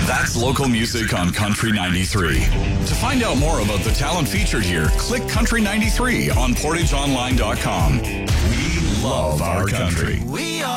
That's local music on Country 93. To find out more about the talent featured here, click Country 93 on PortageOnline.com. We love our country. We are